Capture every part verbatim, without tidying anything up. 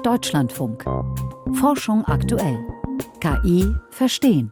Deutschlandfunk. Forschung aktuell. K I verstehen.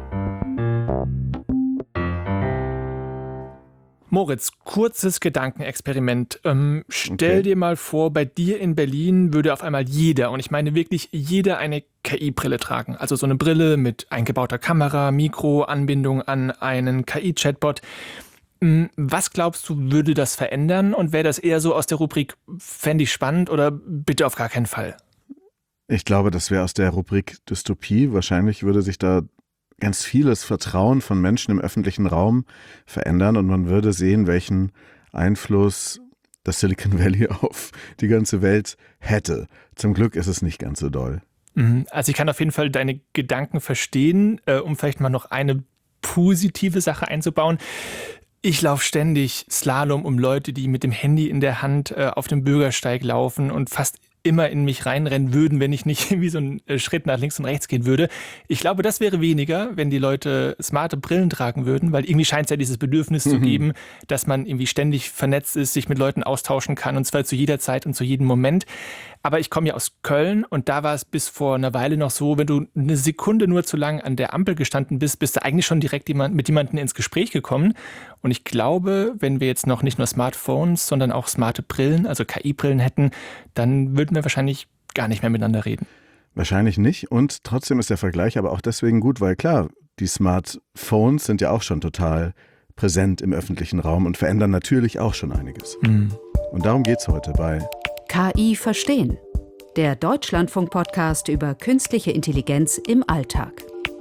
Moritz, kurzes Gedankenexperiment. Ähm, stell Okay. dir mal vor, bei dir in Berlin würde auf einmal jeder, und ich meine wirklich jeder, eine K I-Brille tragen. Also so eine Brille mit eingebauter Kamera, Mikro, Anbindung an einen K I-Chatbot. Ähm, Was glaubst du, würde das verändern? Und wäre das eher so aus der Rubrik, fände ich spannend oder bitte auf gar keinen Fall? Ich glaube, das wäre aus der Rubrik Dystopie. Wahrscheinlich würde sich da ganz vieles Vertrauen von Menschen im öffentlichen Raum verändern und man würde sehen, welchen Einfluss das Silicon Valley auf die ganze Welt hätte. Zum Glück ist es nicht ganz so doll. Mhm. Also ich kann auf jeden Fall deine Gedanken verstehen, äh, um vielleicht mal noch eine positive Sache einzubauen. Ich laufe ständig Slalom um Leute, die mit dem Handy in der Hand äh, auf dem Bürgersteig laufen und fast immer in mich reinrennen würden, wenn ich nicht irgendwie so einen äh, Schritt nach links und rechts gehen würde. Ich glaube, das wäre weniger, wenn die Leute smarte Brillen tragen würden, weil irgendwie scheint es ja dieses Bedürfnis zu geben, dass man irgendwie ständig vernetzt ist, sich mit Leuten austauschen kann und zwar zu jeder Zeit und zu jedem Moment. Aber ich komme ja aus Köln und da war es bis vor einer Weile noch so, wenn du eine Sekunde nur zu lang an der Ampel gestanden bist, bist du eigentlich schon direkt jemand, mit jemandem ins Gespräch gekommen. Und ich glaube, wenn wir jetzt noch nicht nur Smartphones, sondern auch smarte Brillen, also K I-Brillen hätten, dann würden wir wahrscheinlich gar nicht mehr miteinander reden. Wahrscheinlich nicht und trotzdem ist der Vergleich aber auch deswegen gut, weil klar, die Smartphones sind ja auch schon total präsent im öffentlichen Raum und verändern natürlich auch schon einiges. Mhm. Und darum geht's heute bei K I verstehen. Der Deutschlandfunk-Podcast über künstliche Intelligenz im Alltag.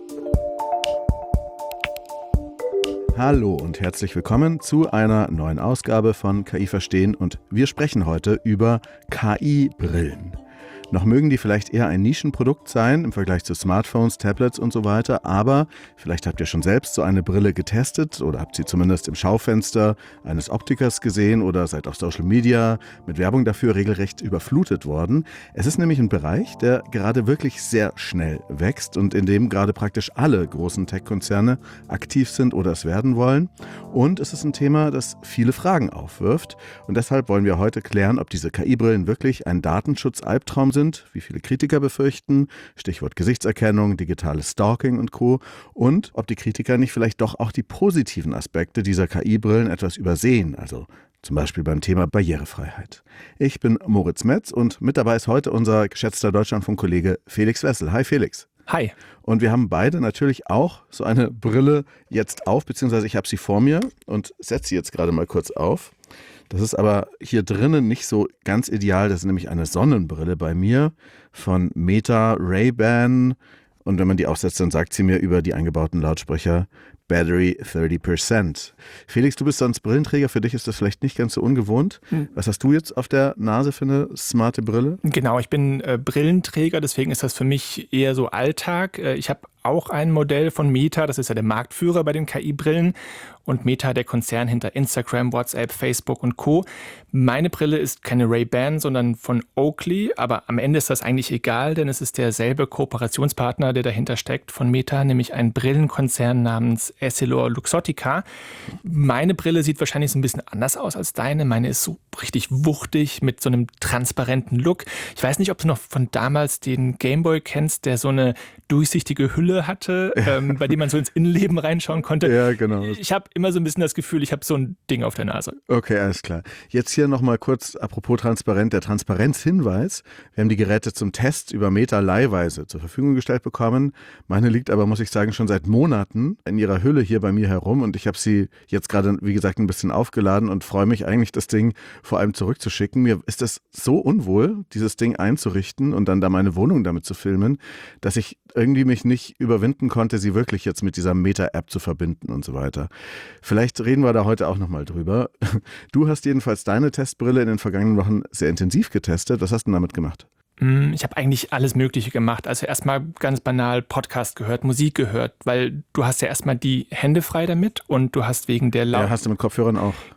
Hallo und herzlich willkommen zu einer neuen Ausgabe von K I verstehen und wir sprechen heute über K I-Brillen. Noch mögen die vielleicht eher ein Nischenprodukt sein im Vergleich zu Smartphones, Tablets und so weiter, aber vielleicht habt ihr schon selbst so eine Brille getestet oder habt sie zumindest im Schaufenster eines Optikers gesehen oder seid auf Social Media mit Werbung dafür regelrecht überflutet worden. Es ist nämlich ein Bereich, der gerade wirklich sehr schnell wächst und in dem gerade praktisch alle großen Tech-Konzerne aktiv sind oder es werden wollen. Und es ist ein Thema, das viele Fragen aufwirft und deshalb wollen wir heute klären, ob diese K I-Brillen wirklich ein Datenschutz-Albtraum sind, wie viele Kritiker befürchten, Stichwort Gesichtserkennung, digitales Stalking und Co. Und ob die Kritiker nicht vielleicht doch auch die positiven Aspekte dieser K I-Brillen etwas übersehen, also zum Beispiel beim Thema Barrierefreiheit. Ich bin Moritz Metz und mit dabei ist heute unser geschätzter Deutschlandfunk-Kollege Felix Wessel. Hi Felix. Hi. Und wir haben beide natürlich auch so eine Brille jetzt auf, beziehungsweise ich habe sie vor mir und setze sie jetzt gerade mal kurz auf. Das ist aber hier drinnen nicht so ganz ideal. Das ist nämlich eine Sonnenbrille bei mir von Meta Ray-Ban. Und wenn man die aufsetzt, dann sagt sie mir über die eingebauten Lautsprecher Battery thirty percent. Felix, du bist sonst Brillenträger. Für dich ist das vielleicht nicht ganz so ungewohnt. Hm. Was hast du jetzt auf der Nase für eine smarte Brille? Genau, ich bin äh, Brillenträger, deswegen ist das für mich eher so Alltag. Äh, ich habe auch ein Modell von Meta, das ist ja der Marktführer bei den K I-Brillen und Meta der Konzern hinter Instagram, WhatsApp, Facebook und Co. Meine Brille ist keine Ray-Ban, sondern von Oakley, aber am Ende ist das eigentlich egal, denn es ist derselbe Kooperationspartner, der dahinter steckt von Meta, nämlich ein Brillenkonzern namens EssilorLuxottica. Meine Brille sieht wahrscheinlich so ein bisschen anders aus als deine. Meine ist so richtig wuchtig mit so einem transparenten Look. Ich weiß nicht, ob du noch von damals den Gameboy kennst, der so eine durchsichtige Hülle hatte, ähm, bei dem man so ins Innenleben reinschauen konnte. Ja, genau. Ich habe immer so ein bisschen das Gefühl, ich habe so ein Ding auf der Nase. Okay, alles klar. Jetzt hier nochmal kurz, apropos transparent, der Transparenzhinweis. Wir haben die Geräte zum Test über Meta leihweise zur Verfügung gestellt bekommen. Meine liegt aber, muss ich sagen, schon seit Monaten in ihrer Hülle hier bei mir herum und ich habe sie jetzt gerade, wie gesagt, ein bisschen aufgeladen und freue mich eigentlich, das Ding vor allem zurückzuschicken. Mir ist das so unwohl, dieses Ding einzurichten und dann da meine Wohnung damit zu filmen, dass ich irgendwie mich nicht überwinden konnte, sie wirklich jetzt mit dieser Meta-App zu verbinden und so weiter. Vielleicht reden wir da heute auch nochmal drüber. Du hast jedenfalls deine Testbrille in den vergangenen Wochen sehr intensiv getestet. Was hast du denn damit gemacht? Ich habe eigentlich alles Mögliche gemacht. Also erstmal ganz banal Podcast gehört, Musik gehört, weil du hast ja erstmal die Hände frei damit und du hast wegen der Laut... Ja, hast du mit Kopfhörern auch.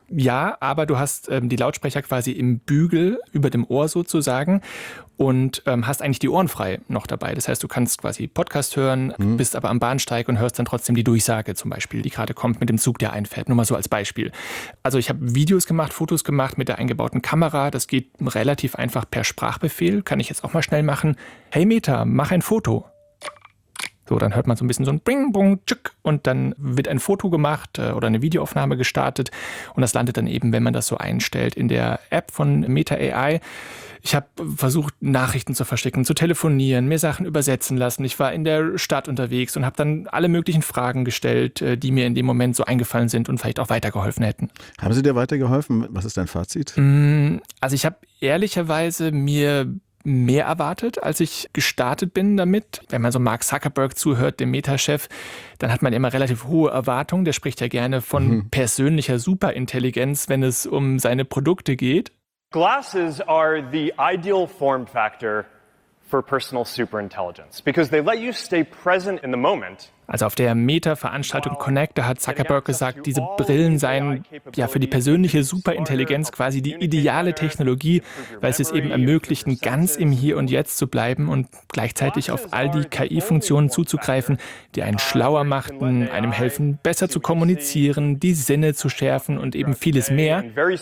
Ja, aber du hast ähm, die Lautsprecher quasi im Bügel über dem Ohr sozusagen und ähm, hast eigentlich die Ohren frei noch dabei. Das heißt, du kannst quasi Podcast hören, mhm. bist aber am Bahnsteig und hörst dann trotzdem die Durchsage zum Beispiel, die gerade kommt mit dem Zug, der einfährt. Nur mal so als Beispiel. Also ich habe Videos gemacht, Fotos gemacht mit der eingebauten Kamera. Das geht relativ einfach per Sprachbefehl. Kann ich jetzt auch mal schnell machen. Hey Meta, mach ein Foto. So, dann hört man so ein bisschen so ein Bing, Bong, Tschück und dann wird ein Foto gemacht äh, oder eine Videoaufnahme gestartet und das landet dann eben, wenn man das so einstellt, in der App von Meta A I. Ich habe versucht, Nachrichten zu verschicken, zu telefonieren, mir Sachen übersetzen lassen. Ich war in der Stadt unterwegs und habe dann alle möglichen Fragen gestellt, äh, die mir in dem Moment so eingefallen sind und vielleicht auch weitergeholfen hätten. Haben Sie dir weitergeholfen? Was ist dein Fazit? Also ich habe ehrlicherweise mir mehr erwartet, als ich gestartet bin damit. Wenn man so Mark Zuckerberg zuhört, dem Meta-Chef, dann hat man immer relativ hohe Erwartungen. Der spricht ja gerne von mhm. persönlicher Superintelligenz, wenn es um seine Produkte geht. Glasses are the ideal form factor for personal superintelligence because they let you stay present in the moment. Also auf der Meta-Veranstaltung Connect, da hat Zuckerberg gesagt, diese Brillen seien ja für die persönliche Superintelligenz quasi die ideale Technologie, weil sie es eben ermöglichen, ganz im Hier und Jetzt zu bleiben und gleichzeitig auf all die K I-Funktionen zuzugreifen, die einen schlauer machten, einem helfen, besser zu kommunizieren, die Sinne zu schärfen und eben vieles mehr.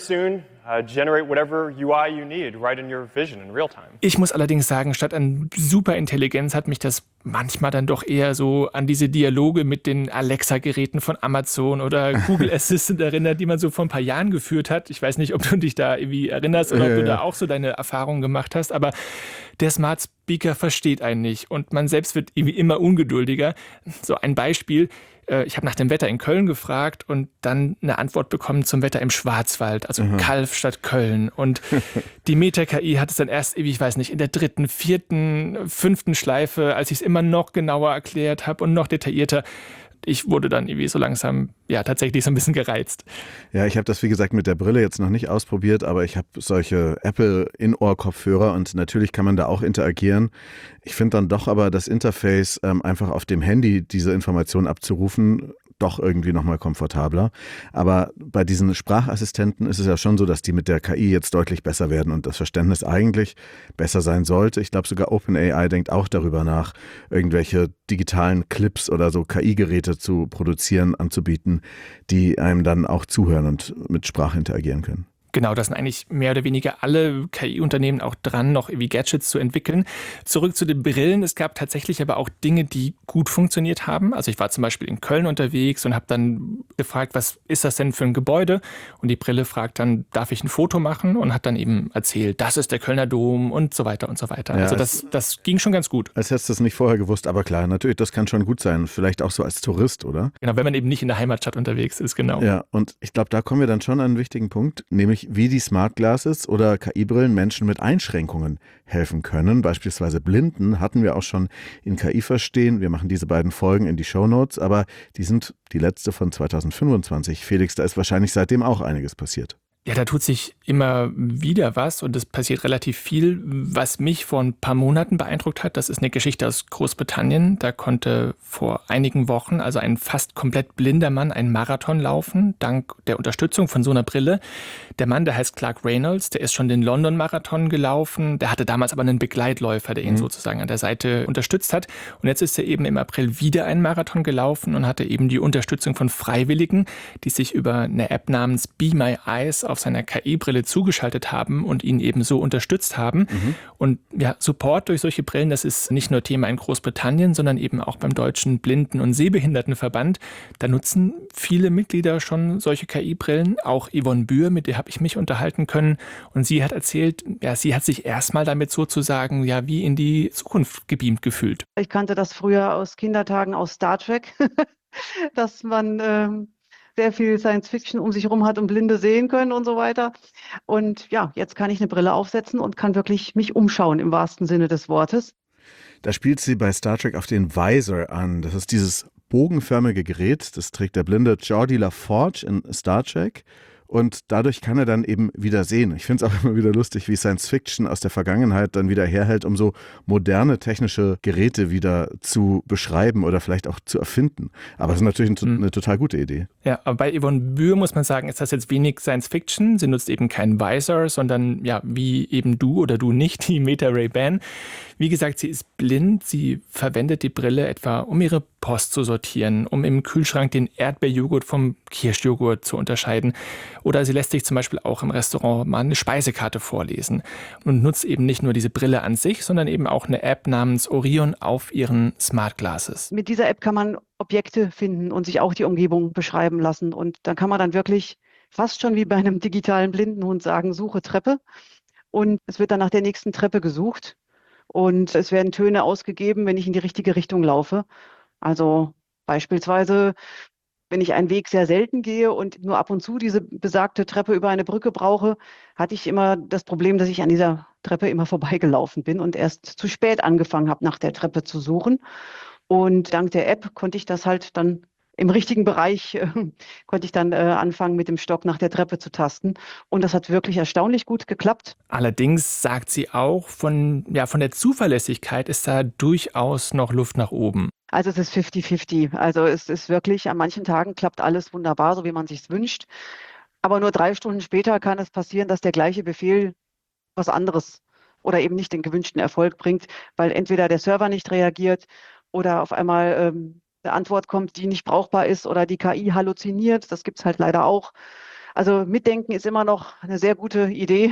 Ich muss allerdings sagen, statt an Superintelligenz hat mich das manchmal dann doch eher so an diese Dialoge mit den Alexa-Geräten von Amazon oder Google Assistant erinnert, die man so vor ein paar Jahren geführt hat. Ich weiß nicht, ob du dich da irgendwie erinnerst oder ob du da auch so deine Erfahrungen gemacht hast, aber der Smart Speaker versteht einen nicht und man selbst wird irgendwie immer ungeduldiger. So ein Beispiel. Ich habe nach dem Wetter in Köln gefragt und dann eine Antwort bekommen zum Wetter im Schwarzwald, also mhm. Calw statt Köln. Und die Meta-K I hat es dann erst, ich weiß nicht, in der dritten, vierten, fünften Schleife, als ich es immer noch genauer erklärt habe und noch detaillierter, ich wurde dann irgendwie so langsam, ja, tatsächlich so ein bisschen gereizt. Ja, ich habe das, wie gesagt, mit der Brille jetzt noch nicht ausprobiert, aber ich habe solche Apple-In-Ohr-Kopfhörer und natürlich kann man da auch interagieren. Ich finde dann doch aber das Interface, ähm, einfach auf dem Handy diese Informationen abzurufen, doch irgendwie nochmal komfortabler. Aber bei diesen Sprachassistenten ist es ja schon so, dass die mit der K I jetzt deutlich besser werden und das Verständnis eigentlich besser sein sollte. Ich glaube, sogar OpenAI denkt auch darüber nach, irgendwelche digitalen Clips oder so K I-Geräte zu produzieren, anzubieten, die einem dann auch zuhören und mit Sprache interagieren können. Genau, das sind eigentlich mehr oder weniger alle K I-Unternehmen auch dran, noch irgendwie Gadgets zu entwickeln. Zurück zu den Brillen. Es gab tatsächlich aber auch Dinge, die gut funktioniert haben. Also ich war zum Beispiel in Köln unterwegs und habe dann gefragt, was ist das denn für ein Gebäude? Und die Brille fragt dann, darf ich ein Foto machen? Und hat dann eben erzählt, das ist der Kölner Dom und so weiter und so weiter. Ja, also das, das ging schon ganz gut. Als hättest du es nicht vorher gewusst, aber klar, natürlich, das kann schon gut sein. Vielleicht auch so als Tourist, oder? Genau, wenn man eben nicht in der Heimatstadt unterwegs ist, genau. Ja, und ich glaube, da kommen wir dann schon an einen wichtigen Punkt, nämlich wie die Smart Glasses oder K I-Brillen Menschen mit Einschränkungen helfen können. Beispielsweise Blinden hatten wir auch schon in K I verstehen. Wir machen diese beiden Folgen in die Shownotes, aber die sind die letzte von zweitausendfünfundzwanzig. Felix, da ist wahrscheinlich seitdem auch einiges passiert. Ja, da tut sich immer wieder was und es passiert relativ viel. Was mich vor ein paar Monaten beeindruckt hat, das ist eine Geschichte aus Großbritannien. Da konnte vor einigen Wochen also ein fast komplett blinder Mann einen Marathon laufen, dank der Unterstützung von so einer Brille. Der Mann, der heißt Clark Reynolds, der ist schon den London-Marathon gelaufen. Der hatte damals aber einen Begleitläufer, der ihn mhm. sozusagen an der Seite unterstützt hat. Und jetzt ist er eben im April wieder einen Marathon gelaufen und hatte eben die Unterstützung von Freiwilligen, die sich über eine App namens Be My Eyes auf seiner K I-Brille zugeschaltet haben und ihn eben so unterstützt haben. Mhm. Und ja, Support durch solche Brillen, das ist nicht nur Thema in Großbritannien, sondern eben auch beim Deutschen Blinden- und Sehbehindertenverband. Da nutzen viele Mitglieder schon solche K I-Brillen. Auch Yvonne Bühr, mit der habe ich mich unterhalten können. Und sie hat erzählt, ja, sie hat sich erstmal damit sozusagen ja wie in die Zukunft gebeamt gefühlt. Ich kannte das früher aus Kindertagen aus Star Trek, dass man ähm sehr viel Science-Fiction um sich herum hat und Blinde sehen können und so weiter. Und ja, jetzt kann ich eine Brille aufsetzen und kann wirklich mich umschauen im wahrsten Sinne des Wortes. Da spielt sie bei Star Trek auf den Visor an. Das ist dieses bogenförmige Gerät, das trägt der blinde Geordi LaForge in Star Trek. und dadurch kann er dann eben wieder sehen. Ich finde es auch immer wieder lustig, wie Science Fiction aus der Vergangenheit dann wieder herhält, um so moderne technische Geräte wieder zu beschreiben oder vielleicht auch zu erfinden. Aber es ist natürlich eine, eine total gute Idee. Ja, aber bei Yvonne Bühr muss man sagen, ist das jetzt wenig Science Fiction. Sie nutzt eben keinen Visor, sondern ja, wie eben du oder du nicht, die Meta Ray-Ban. Wie gesagt, sie ist blind. Sie verwendet die Brille etwa, um ihre Post zu sortieren, um im Kühlschrank den Erdbeerjoghurt vom Kirschjoghurt zu unterscheiden. Oder sie lässt sich zum Beispiel auch im Restaurant mal eine Speisekarte vorlesen und nutzt eben nicht nur diese Brille an sich, sondern eben auch eine App namens Orion auf ihren Smart Glasses. Mit dieser App kann man Objekte finden und sich auch die Umgebung beschreiben lassen. Und dann kann man dann wirklich fast schon wie bei einem digitalen Blindenhund sagen, suche Treppe. Und es wird dann nach der nächsten Treppe gesucht. Und es werden Töne ausgegeben, wenn ich in die richtige Richtung laufe. Also beispielsweise, wenn ich einen Weg sehr selten gehe und nur ab und zu diese besagte Treppe über eine Brücke brauche, hatte ich immer das Problem, dass ich an dieser Treppe immer vorbeigelaufen bin und erst zu spät angefangen habe, nach der Treppe zu suchen. Und dank der App konnte ich das halt dann im richtigen Bereich, äh, konnte ich dann äh, anfangen, mit dem Stock nach der Treppe zu tasten. Und das hat wirklich erstaunlich gut geklappt. Allerdings sagt sie auch, von, ja, von der Zuverlässigkeit ist da durchaus noch Luft nach oben. Also es ist fifty fifty. Also es ist wirklich, an manchen Tagen klappt alles wunderbar, so wie man sich es wünscht. Aber nur drei Stunden später kann es passieren, dass der gleiche Befehl was anderes oder eben nicht den gewünschten Erfolg bringt, weil entweder der Server nicht reagiert oder auf einmal ähm, eine Antwort kommt, die nicht brauchbar ist oder die K I halluziniert. Das gibt es halt leider auch. Also Mitdenken ist immer noch eine sehr gute Idee,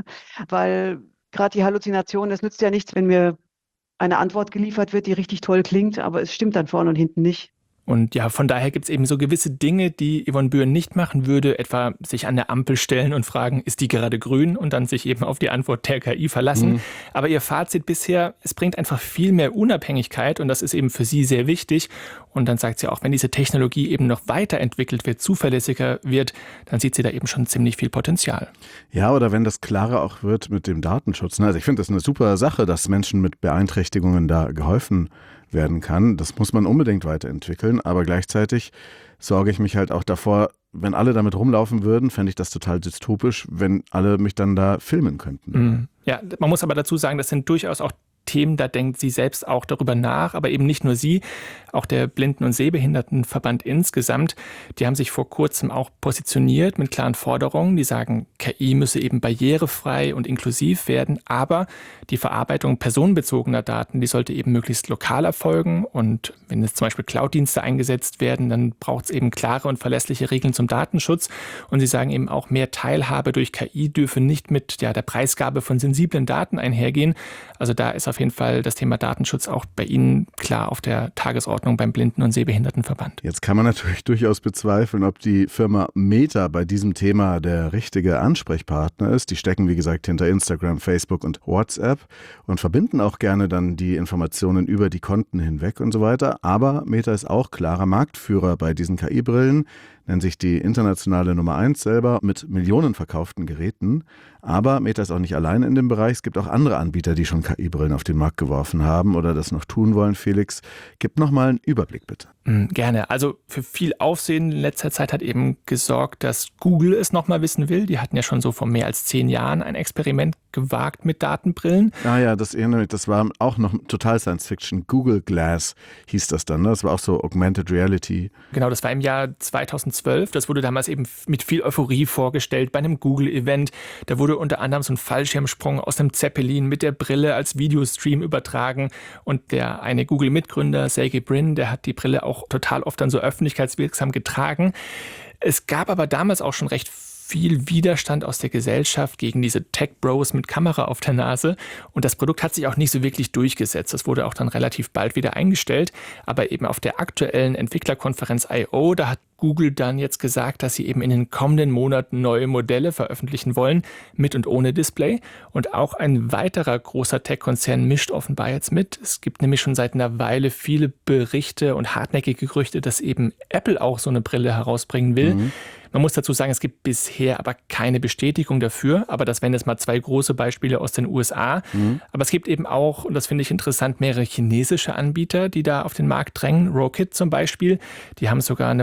weil gerade die Halluzination, es nützt ja nichts, wenn mir eine Antwort geliefert wird, die richtig toll klingt, aber es stimmt dann vorne und hinten nicht. Und ja, von daher gibt es eben so gewisse Dinge, die Yvonne Bühr nicht machen würde, etwa sich an der Ampel stellen und fragen, ist die gerade grün, und dann sich eben auf die Antwort der K I verlassen. Mhm. Aber ihr Fazit bisher, es bringt einfach viel mehr Unabhängigkeit und das ist eben für sie sehr wichtig. Und dann sagt sie auch, wenn diese Technologie eben noch weiterentwickelt wird, zuverlässiger wird, dann sieht sie da eben schon ziemlich viel Potenzial. Ja, oder wenn das klarer auch wird mit dem Datenschutz. Also ich finde das eine super Sache, dass Menschen mit Beeinträchtigungen da geholfen werden kann. Das muss man unbedingt weiterentwickeln, aber gleichzeitig sorge ich mich halt auch davor, wenn alle damit rumlaufen würden, fände ich das total dystopisch, wenn alle mich dann da filmen könnten. Ja, man muss aber dazu sagen, das sind durchaus auch Themen, da denkt sie selbst auch darüber nach, aber eben nicht nur sie, auch der Blinden- und Sehbehindertenverband insgesamt, die haben sich vor kurzem auch positioniert mit klaren Forderungen, die sagen, K I müsse eben barrierefrei und inklusiv werden, aber die Verarbeitung personenbezogener Daten, die sollte eben möglichst lokal erfolgen, und wenn jetzt zum Beispiel Cloud-Dienste eingesetzt werden, dann braucht es eben klare und verlässliche Regeln zum Datenschutz, und sie sagen eben auch, mehr Teilhabe durch K I dürfe nicht mit ja, der Preisgabe von sensiblen Daten einhergehen. Also da ist auf jeden Fall das Thema Datenschutz auch bei Ihnen klar auf der Tagesordnung beim Blinden- und Sehbehindertenverband. Jetzt kann man natürlich durchaus bezweifeln, ob die Firma Meta bei diesem Thema der richtige Ansprechpartner ist. Die stecken, wie gesagt, hinter Instagram, Facebook und WhatsApp und verbinden auch gerne dann die Informationen über die Konten hinweg und so weiter. Aber Meta ist auch klarer Marktführer bei diesen K I-Brillen, nennt sich die internationale Nummer eins selber mit Millionen verkauften Geräten. Aber Meta ist auch nicht allein in dem Bereich. Es gibt auch andere Anbieter, die schon K I-Brillen auf den Markt geworfen haben oder das noch tun wollen. Felix, gib noch mal einen Überblick bitte. Gerne. Also für viel Aufsehen in letzter Zeit hat eben gesorgt, dass Google es noch mal wissen will. Die hatten ja schon so vor mehr als zehn Jahren ein Experiment gewagt mit Datenbrillen. Ah ja, das erinnere mich, das war auch noch total Science Fiction. Google Glass hieß das dann, ne? Das war auch so Augmented Reality. Genau, das war im Jahr zweitausendzwölf. Das wurde damals eben mit viel Euphorie vorgestellt bei einem Google-Event. Da wurde unter anderem so ein Fallschirmsprung aus einem Zeppelin mit der Brille als Videostream übertragen. Und der eine Google-Mitgründer, Sergey Brin, der hat die Brille auch total oft dann so öffentlichkeitswirksam getragen. Es gab aber damals auch schon recht viel Widerstand aus der Gesellschaft gegen diese Tech-Bros mit Kamera auf der Nase. Und das Produkt hat sich auch nicht so wirklich durchgesetzt. Das wurde auch dann relativ bald wieder eingestellt. Aber eben auf der aktuellen Entwicklerkonferenz I O, da hat Google dann jetzt gesagt, dass sie eben in den kommenden Monaten neue Modelle veröffentlichen wollen, mit und ohne Display. Und auch ein weiterer großer Tech-Konzern mischt offenbar jetzt mit. Es gibt nämlich schon seit einer Weile viele Berichte und hartnäckige Gerüchte, dass eben Apple auch so eine Brille herausbringen will. Mhm. Man muss dazu sagen, es gibt bisher aber keine Bestätigung dafür. Aber das wären jetzt mal zwei große Beispiele aus den U S A. Mhm. Aber es gibt eben auch, und das finde ich interessant, mehrere chinesische Anbieter, die da auf den Markt drängen. Rokit zum Beispiel, die haben sogar eine Variante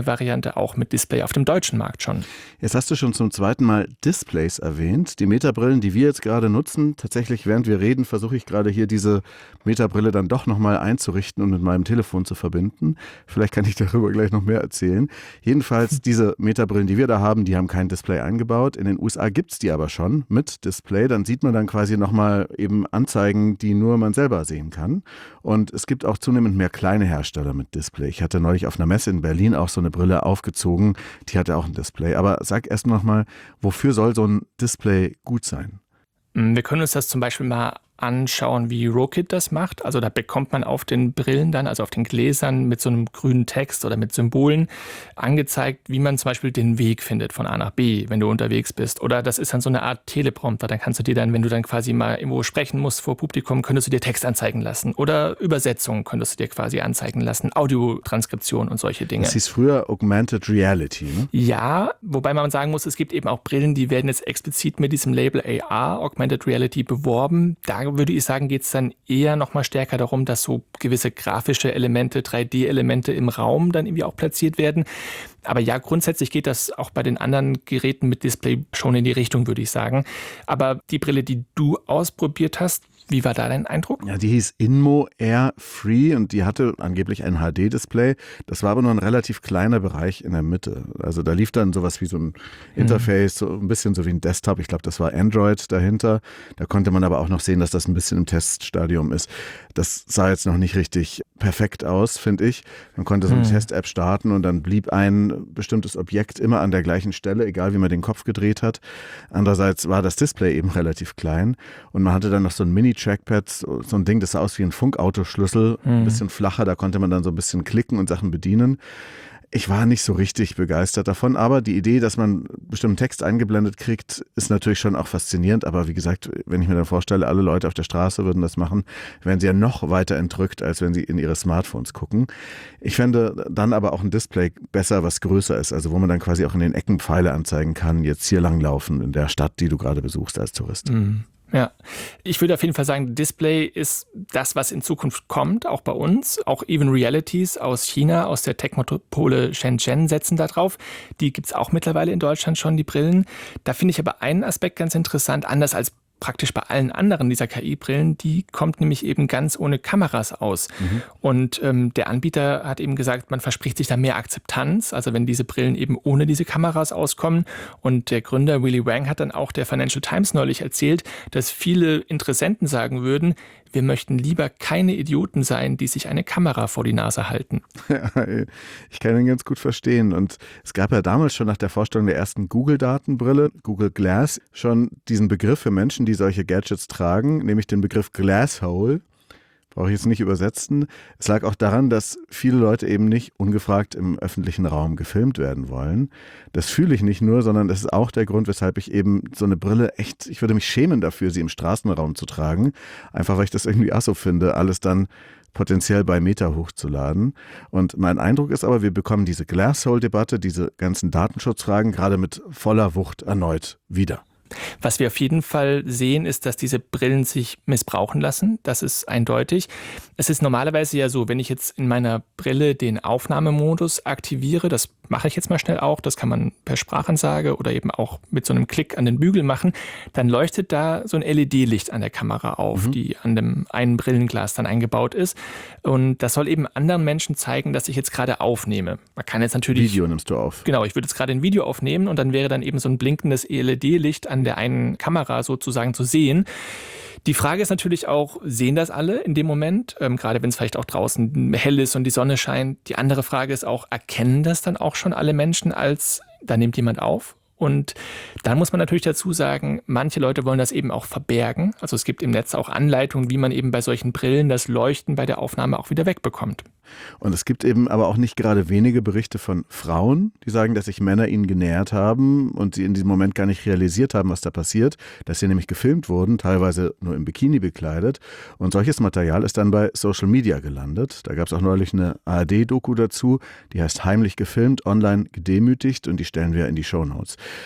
gerade auch mit Display auf dem deutschen Markt schon. Jetzt hast du schon zum zweiten Mal Displays erwähnt. Die Meta-Brillen, die wir jetzt gerade nutzen, tatsächlich während wir reden, versuche ich gerade hier diese Meta-Brille dann doch nochmal einzurichten und mit meinem Telefon zu verbinden. Vielleicht kann ich darüber gleich noch mehr erzählen. Jedenfalls, diese Meta-Brillen, die wir da haben, die haben kein Display eingebaut. In den U S A gibt es die aber schon mit Display. Dann sieht man dann quasi nochmal eben Anzeigen, die nur man selber sehen kann. Und es gibt auch zunehmend mehr kleine Hersteller mit Display. Ich hatte neulich auf einer Messe in Berlin auch so eine Brille aufgezogen, die hatte auch ein Display. Aber sag erst noch mal, wofür soll so ein Display gut sein? Wir können uns das zum Beispiel mal anschauen, wie Rokit das macht. Also da bekommt man auf den Brillen dann, also auf den Gläsern mit so einem grünen Text oder mit Symbolen angezeigt, wie man zum Beispiel den Weg findet von A nach B, wenn du unterwegs bist. Oder das ist dann so eine Art Teleprompter. Dann kannst du dir dann, wenn du dann quasi mal irgendwo sprechen musst vor Publikum, könntest du dir Text anzeigen lassen. Oder Übersetzung könntest du dir quasi anzeigen lassen. Audiotranskription und solche Dinge. Das hieß früher Augmented Reality, ne? Ja, wobei man sagen muss, es gibt eben auch Brillen, die werden jetzt explizit mit diesem Label A R, Augmented Reality, beworben. Da würde ich sagen, geht es dann eher noch mal stärker darum, dass so gewisse grafische Elemente, drei D-Elemente im Raum dann irgendwie auch platziert werden. Aber ja, grundsätzlich geht das auch bei den anderen Geräten mit Display schon in die Richtung, würde ich sagen. Aber die Brille, die du ausprobiert hast, wie war da dein Eindruck? Ja, die hieß Inmo Air Free und die hatte angeblich ein H D-Display. Das war aber nur ein relativ kleiner Bereich in der Mitte. Also da lief dann sowas wie so ein Interface, so ein bisschen so wie ein Desktop. Ich glaube, das war Android dahinter. Da konnte man aber auch noch sehen, dass das ein bisschen im Teststadium ist. Das sah jetzt noch nicht richtig perfekt aus, finde ich. Man konnte so eine hm. Test-App starten und dann blieb ein bestimmtes Objekt immer an der gleichen Stelle, egal wie man den Kopf gedreht hat. Andererseits war das Display eben relativ klein und man hatte dann noch so ein Mini-Trackpad, so ein Ding, das sah aus wie ein Funkautoschlüssel, hm. ein bisschen flacher, da konnte man dann so ein bisschen klicken und Sachen bedienen. Ich war nicht so richtig begeistert davon, aber die Idee, dass man bestimmten Text eingeblendet kriegt, ist natürlich schon auch faszinierend. Aber wie gesagt, wenn ich mir dann vorstelle, alle Leute auf der Straße würden das machen, wären sie ja noch weiter entrückt, als wenn sie in ihre Smartphones gucken. Ich fände dann aber auch ein Display besser, was größer ist, also wo man dann quasi auch in den Ecken Pfeile anzeigen kann, jetzt hier langlaufen in der Stadt, die du gerade besuchst als Tourist. Mhm. Ja, ich würde auf jeden Fall sagen, Display ist das, was in Zukunft kommt, auch bei uns. Auch Even Realities aus China, aus der Tech-Metropole Shenzhen setzen da drauf. Die gibt es auch mittlerweile in Deutschland schon, die Brillen. Da finde ich aber einen Aspekt ganz interessant, anders als praktisch bei allen anderen dieser K I-Brillen, die kommt nämlich eben ganz ohne Kameras aus. Mhm. Und ähm, der Anbieter hat eben gesagt, man verspricht sich da mehr Akzeptanz, also wenn diese Brillen eben ohne diese Kameras auskommen. Und der Gründer Willy Wang hat dann auch der Financial Times neulich erzählt, dass viele Interessenten sagen würden, wir möchten lieber keine Idioten sein, die sich eine Kamera vor die Nase halten. Ja, ich kann ihn ganz gut verstehen. Und es gab ja damals schon nach der Vorstellung der ersten Google-Datenbrille, Google Glass, schon diesen Begriff für Menschen, die solche Gadgets tragen, nämlich den Begriff Glasshole. Brauche ich jetzt nicht übersetzen. Es lag auch daran, dass viele Leute eben nicht ungefragt im öffentlichen Raum gefilmt werden wollen. Das fühle ich nicht nur, sondern das ist auch der Grund, weshalb ich eben so eine Brille echt, ich würde mich schämen dafür, sie im Straßenraum zu tragen. Einfach, weil ich das irgendwie auch so finde, alles dann potenziell bei Meta hochzuladen. Und mein Eindruck ist aber, wir bekommen diese Glasshole-Debatte, diese ganzen Datenschutzfragen gerade mit voller Wucht erneut wieder. Was wir auf jeden Fall sehen, ist, dass diese Brillen sich missbrauchen lassen. Das ist eindeutig. Es ist normalerweise ja so, wenn ich jetzt in meiner Brille den Aufnahmemodus aktiviere, das mache ich jetzt mal schnell auch, das kann man per Sprachansage oder eben auch mit so einem Klick an den Bügel machen, dann leuchtet da so ein L E D-Licht an der Kamera auf, mhm. die an dem einen Brillenglas dann eingebaut ist. Und das soll eben anderen Menschen zeigen, dass ich jetzt gerade aufnehme. Man kann jetzt natürlich... Video nimmst du auf. Genau, ich würde jetzt gerade ein Video aufnehmen und dann wäre dann eben so ein blinkendes L E D-Licht an der einen Kamera sozusagen zu sehen. Die Frage ist natürlich auch, sehen das alle in dem Moment, ähm, gerade wenn es vielleicht auch draußen hell ist und die Sonne scheint. Die andere Frage ist auch, erkennen das dann auch schon alle Menschen als, da nimmt jemand auf? Und dann muss man natürlich dazu sagen, manche Leute wollen das eben auch verbergen. Also es gibt im Netz auch Anleitungen, wie man eben bei solchen Brillen das Leuchten bei der Aufnahme auch wieder wegbekommt. Und es gibt eben aber auch nicht gerade wenige Berichte von Frauen, die sagen, dass sich Männer ihnen genähert haben und sie in diesem Moment gar nicht realisiert haben, was da passiert, dass sie nämlich gefilmt wurden, teilweise nur im Bikini bekleidet. Und solches Material ist dann bei Social Media gelandet. Da gab es auch neulich eine A R D-Doku dazu, die heißt Heimlich gefilmt, online gedemütigt und die stellen wir in die Shownotes.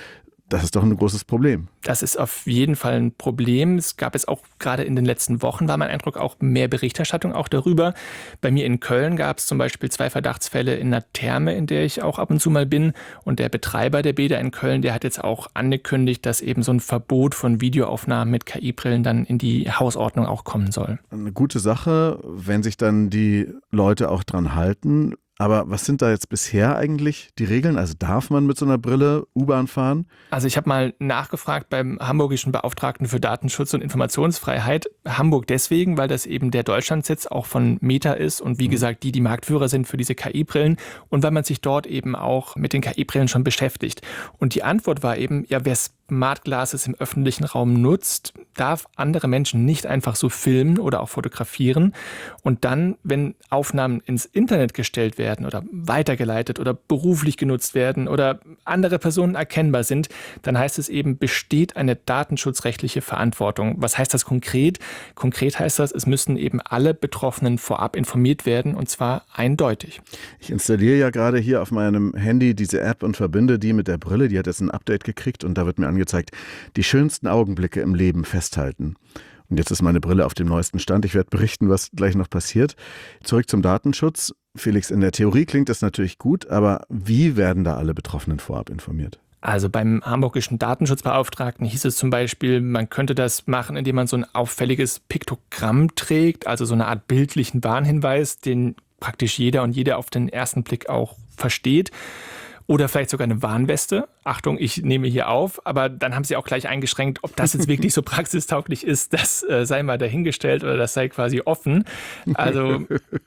Das ist doch ein großes Problem. Das ist auf jeden Fall ein Problem. Es gab jetzt auch gerade in den letzten Wochen, war mein Eindruck, auch mehr Berichterstattung auch darüber. Bei mir in Köln gab es zum Beispiel zwei Verdachtsfälle in einer Therme, in der ich auch ab und zu mal bin. Und der Betreiber der Bäder in Köln, der hat jetzt auch angekündigt, dass eben so ein Verbot von Videoaufnahmen mit K I-Brillen dann in die Hausordnung auch kommen soll. Eine gute Sache, wenn sich dann die Leute auch dran halten. Aber was sind da jetzt bisher eigentlich die Regeln? Also darf man mit so einer Brille U-Bahn fahren? Also ich habe mal nachgefragt beim hamburgischen Beauftragten für Datenschutz und Informationsfreiheit. Hamburg deswegen, weil das eben der Deutschlandsitz auch von Meta ist und wie gesagt, die die Marktführer sind für diese K I-Brillen und weil man sich dort eben auch mit den K I-Brillen schon beschäftigt. Und die Antwort war eben, ja, wer Smart Glasses im öffentlichen Raum nutzt, darf andere Menschen nicht einfach so filmen oder auch fotografieren. Und dann, wenn Aufnahmen ins Internet gestellt werden oder weitergeleitet oder beruflich genutzt werden oder andere Personen erkennbar sind, dann heißt es eben, besteht eine datenschutzrechtliche Verantwortung. Was heißt das konkret? Konkret heißt das, es müssen eben alle Betroffenen vorab informiert werden und zwar eindeutig. Ich installiere ja gerade hier auf meinem Handy diese App und verbinde die mit der Brille. Die hat jetzt ein Update gekriegt und da wird mir angezeigt, die schönsten Augenblicke im Leben festhalten. Und jetzt ist meine Brille auf dem neuesten Stand. Ich werde berichten, was gleich noch passiert. Zurück zum Datenschutz. Felix, in der Theorie klingt das natürlich gut, aber wie werden da alle Betroffenen vorab informiert? Also beim hamburgischen Datenschutzbeauftragten hieß es zum Beispiel, man könnte das machen, indem man so ein auffälliges Piktogramm trägt, also so eine Art bildlichen Warnhinweis, den praktisch jeder und jede auf den ersten Blick auch versteht. Oder vielleicht sogar eine Warnweste. Achtung, ich nehme hier auf. Aber dann haben sie auch gleich eingeschränkt, ob das jetzt wirklich so praxistauglich ist, das äh, sei mal dahingestellt oder das sei quasi offen. Also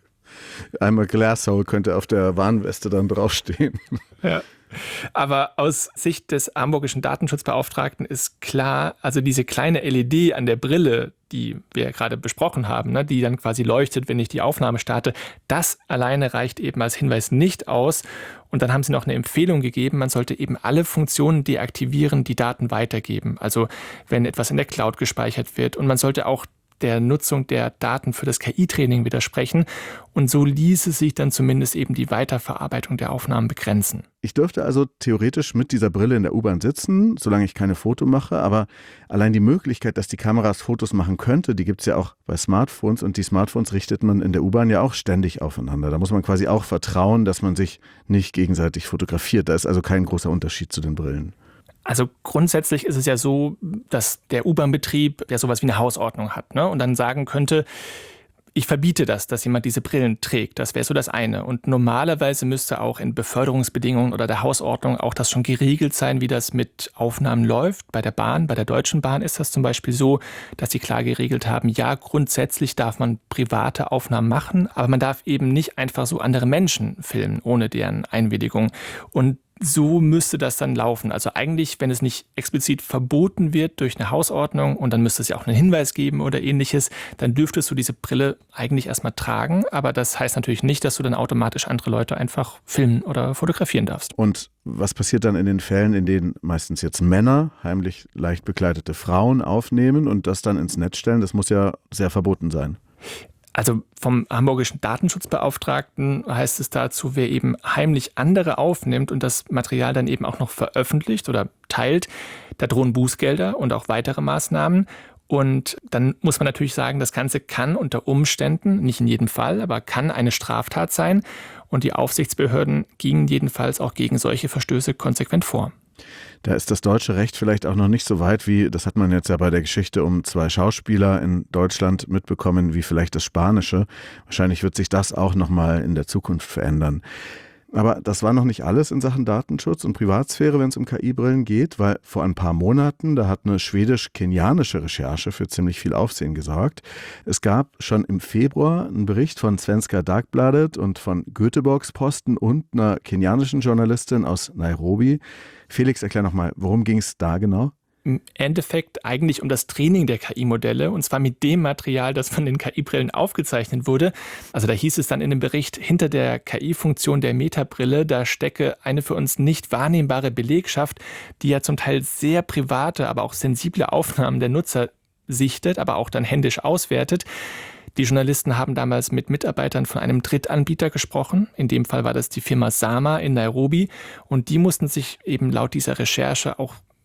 einmal Glasshole könnte auf der Warnweste dann draufstehen. Ja. Aber aus Sicht des hamburgischen Datenschutzbeauftragten ist klar, also diese kleine L E D an der Brille, die wir ja gerade besprochen haben, ne, die dann quasi leuchtet, wenn ich die Aufnahme starte, das alleine reicht eben als Hinweis nicht aus. Und dann haben sie noch eine Empfehlung gegeben, man sollte eben alle Funktionen deaktivieren, die Daten weitergeben. Also wenn etwas in der Cloud gespeichert wird. Und man sollte auch der Nutzung der Daten für das K I-Training widersprechen. Und so ließe sich dann zumindest eben die Weiterverarbeitung der Aufnahmen begrenzen. Ich dürfte also theoretisch mit dieser Brille in der U-Bahn sitzen, solange ich keine Foto mache. Aber allein die Möglichkeit, dass die Kameras Fotos machen könnte, die gibt es ja auch bei Smartphones. Und die Smartphones richtet man in der U-Bahn ja auch ständig aufeinander. Da muss man quasi auch vertrauen, dass man sich nicht gegenseitig fotografiert. Da ist also kein großer Unterschied zu den Brillen. Also grundsätzlich ist es ja so, dass der U-Bahn-Betrieb ja sowas wie eine Hausordnung hat, ne? Und dann sagen könnte, ich verbiete das, dass jemand diese Brillen trägt. Das wäre so das eine. Und normalerweise müsste auch in Beförderungsbedingungen oder der Hausordnung auch das schon geregelt sein, wie das mit Aufnahmen läuft. Bei der Bahn, bei der Deutschen Bahn ist das zum Beispiel so, dass sie klar geregelt haben, ja, grundsätzlich darf man private Aufnahmen machen, aber man darf eben nicht einfach so andere Menschen filmen, ohne deren Einwilligung. Und so müsste das dann laufen. Also eigentlich, wenn es nicht explizit verboten wird durch eine Hausordnung und dann müsste es ja auch einen Hinweis geben oder ähnliches, dann dürftest du diese Brille eigentlich erstmal tragen. Aber das heißt natürlich nicht, dass du dann automatisch andere Leute einfach filmen oder fotografieren darfst. Und was passiert dann in den Fällen, in denen meistens jetzt Männer heimlich leicht bekleidete Frauen aufnehmen und das dann ins Netz stellen? Das muss ja sehr verboten sein. Also vom hamburgischen Datenschutzbeauftragten heißt es dazu, wer eben heimlich andere aufnimmt und das Material dann eben auch noch veröffentlicht oder teilt, da drohen Bußgelder und auch weitere Maßnahmen. Und dann muss man natürlich sagen, das Ganze kann unter Umständen, nicht in jedem Fall, aber kann eine Straftat sein. Und die Aufsichtsbehörden gingen jedenfalls auch gegen solche Verstöße konsequent vor. Da ist das deutsche Recht vielleicht auch noch nicht so weit, wie, das hat man jetzt ja bei der Geschichte um zwei Schauspieler in Deutschland mitbekommen, wie vielleicht das Spanische. Wahrscheinlich wird sich das auch nochmal in der Zukunft verändern. Aber das war noch nicht alles in Sachen Datenschutz und Privatsphäre, wenn es um K I-Brillen geht, weil vor ein paar Monaten, da hat eine schwedisch-kenianische Recherche für ziemlich viel Aufsehen gesorgt. Es gab schon im Februar einen Bericht von Svenska Dagbladet und von Göteborgs-Posten und einer kenianischen Journalistin aus Nairobi. Felix, erklär nochmal, worum ging es da genau? Im Endeffekt eigentlich um das Training der K I-Modelle und zwar mit dem Material, das von den K I-Brillen aufgezeichnet wurde. Also da hieß es dann in dem Bericht, hinter der K I-Funktion der Meta-Brille, da stecke eine für uns nicht wahrnehmbare Belegschaft, die ja zum Teil sehr private, aber auch sensible Aufnahmen der Nutzer sichtet, aber auch dann händisch auswertet. Die Journalisten haben damals mit Mitarbeitern von einem Drittanbieter gesprochen. In dem Fall war das die Firma Sama in Nairobi. Und die mussten sich eben laut dieser Recherche auch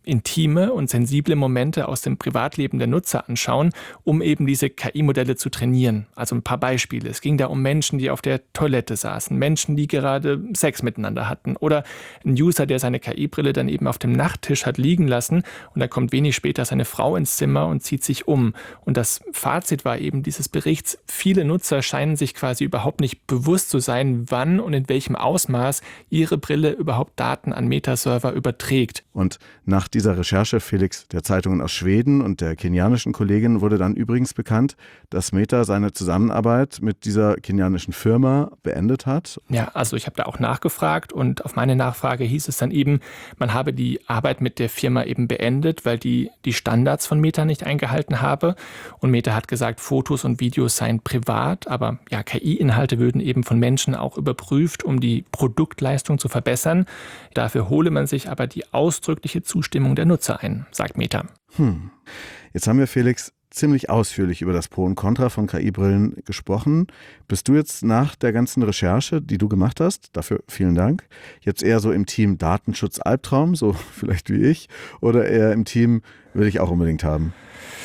intime und sensible Momente aus dem Privatleben der Nutzer anschauen, um eben diese K I-Modelle zu trainieren. Also ein paar Beispiele. Es ging da um Menschen, die auf der Toilette saßen, Menschen, die gerade Sex miteinander hatten oder ein User, der seine K I-Brille dann eben auf dem Nachttisch hat liegen lassen und da kommt wenig später seine Frau ins Zimmer und zieht sich um. Und das Fazit war eben dieses Berichts, viele Nutzer scheinen sich quasi überhaupt nicht bewusst zu sein, wann und in welchem Ausmaß ihre Brille überhaupt Daten an Meta-Server überträgt. Und nach dieser Recherche, Felix, der Zeitungen aus Schweden und der kenianischen Kollegin wurde dann übrigens bekannt, dass Meta seine Zusammenarbeit mit dieser kenianischen Firma beendet hat. Ja, also ich habe da auch nachgefragt und auf meine Nachfrage hieß es dann eben, man habe die Arbeit mit der Firma eben beendet, weil die die Standards von Meta nicht eingehalten habe. Und Meta hat gesagt, Fotos und Videos seien privat, aber ja, K I-Inhalte würden eben von Menschen auch überprüft, um die Produktleistung zu verbessern. Dafür hole man sich aber die ausdrückliche Zustimmung der Nutzer ein, sagt Meta. Hm. Jetzt haben wir, Felix, ziemlich ausführlich über das Pro und Contra von K I-Brillen gesprochen. Bist du jetzt nach der ganzen Recherche, die du gemacht hast, dafür vielen Dank, jetzt eher so im Team Datenschutz-Albtraum, so vielleicht wie ich, oder eher im Team will ich auch unbedingt haben?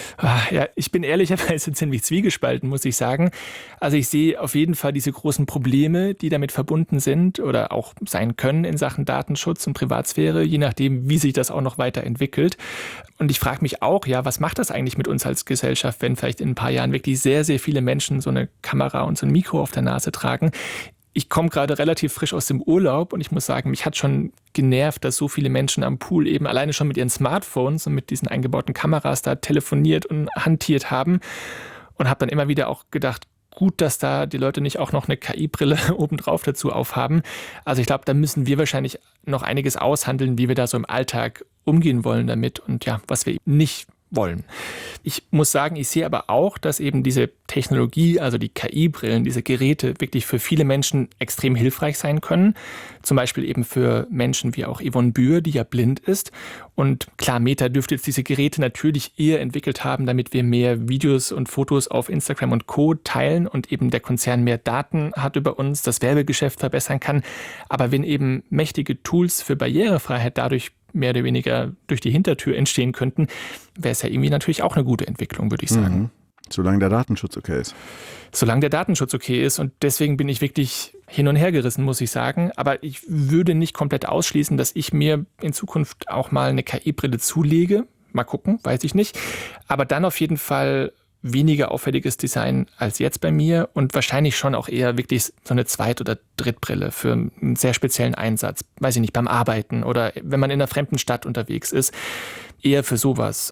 Ja, ich bin ehrlicherweise ziemlich zwiegespalten, muss ich sagen. Also ich sehe auf jeden Fall diese großen Probleme, die damit verbunden sind oder auch sein können in Sachen Datenschutz und Privatsphäre, je nachdem, wie sich das auch noch weiterentwickelt. Und ich frage mich auch, ja, was macht das eigentlich mit uns als Gesellschaft, wenn vielleicht in ein paar Jahren wirklich sehr, sehr viele Menschen so eine Kamera und so ein Mikro auf der Nase tragen? Ich komme gerade relativ frisch aus dem Urlaub und ich muss sagen, mich hat schon genervt, dass so viele Menschen am Pool eben alleine schon mit ihren Smartphones und mit diesen eingebauten Kameras da telefoniert und hantiert haben und habe dann immer wieder auch gedacht, gut, dass da die Leute nicht auch noch eine K I-Brille obendrauf dazu aufhaben. Also ich glaube, da müssen wir wahrscheinlich noch einiges aushandeln, wie wir da so im Alltag umgehen wollen damit und ja, was wir nicht wollen. Ich muss sagen, ich sehe aber auch, dass eben diese Technologie, also die K I-Brillen, diese Geräte wirklich für viele Menschen extrem hilfreich sein können. Zum Beispiel eben für Menschen wie auch Yvonne Bühr, die ja blind ist. Und klar, Meta dürfte jetzt diese Geräte natürlich eher entwickelt haben, damit wir mehr Videos und Fotos auf Instagram und Co. teilen und eben der Konzern mehr Daten hat über uns, das Werbegeschäft verbessern kann. Aber wenn eben mächtige Tools für Barrierefreiheit dadurch mehr oder weniger durch die Hintertür entstehen könnten, wäre es ja irgendwie natürlich auch eine gute Entwicklung, würde ich sagen. Mhm. Solange der Datenschutz okay ist. Solange der Datenschutz okay ist und deswegen bin ich wirklich hin und her gerissen, muss ich sagen. Aber ich würde nicht komplett ausschließen, dass ich mir in Zukunft auch mal eine K I-Brille zulege. Mal gucken, weiß ich nicht. Aber dann auf jeden Fall weniger auffälliges Design als jetzt bei mir und wahrscheinlich schon auch eher wirklich so eine Zweit- oder Drittbrille für einen sehr speziellen Einsatz. Weiß ich nicht, beim Arbeiten oder wenn man in einer fremden Stadt unterwegs ist. Eher für sowas.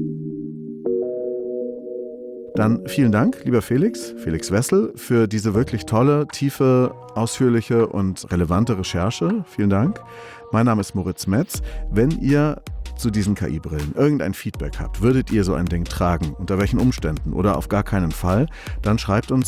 Dann vielen Dank, lieber Felix, Felix Wessel, für diese wirklich tolle, tiefe, ausführliche und relevante Recherche. Vielen Dank. Mein Name ist Moritz Metz. Wenn ihr zu diesen K I-Brillen irgendein Feedback habt, würdet ihr so ein Ding tragen, unter welchen Umständen oder auf gar keinen Fall, dann schreibt uns